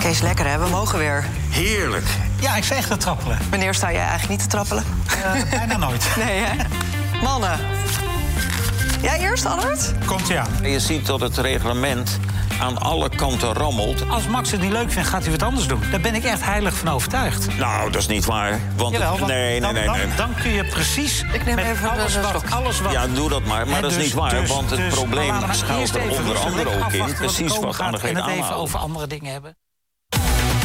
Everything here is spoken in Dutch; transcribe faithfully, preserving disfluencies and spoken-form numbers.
Kees, lekker hè, we mogen weer. Heerlijk. Ja, ik zeg echt te trappelen. Wanneer sta jij eigenlijk niet te trappelen? Uh, bijna nooit. Nee, hè? Mannen. Jij eerst, Allard? Komt ie aan. Je ziet dat het reglement aan alle kanten rammelt. Als Max het niet leuk vindt, gaat hij wat anders doen. Daar ben ik echt heilig van overtuigd. Nou, dat is niet waar. Want Jawel, want nee, nee, dan, nee, nee. Dan, dan kun je precies Ik neem met even alles, een wat, slok. alles wat... Ja, doe dat maar. Maar Hè, dat is dus- niet waar. dus- want het dus- probleem maar laten we schuilt eerst er even onder rustig andere ook in. afwachten wat er Precies komen wat gaat Annegret en het even aanhoudt. over andere dingen hebben.